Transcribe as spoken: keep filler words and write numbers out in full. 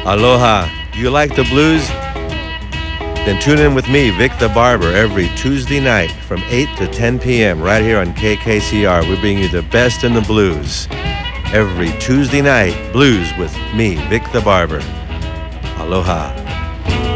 Aloha. You like the blues? Then tune in with me, Vic the Barber, every Tuesday night from eight to ten p.m. right here on K K C R. We bring you the best in the blues. Every Tuesday night, blues with me, Vic the Barber. Aloha.